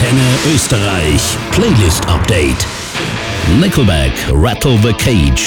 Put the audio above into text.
Antenne Österreich. Playlist Update. Nickelback, Rattle the Cage.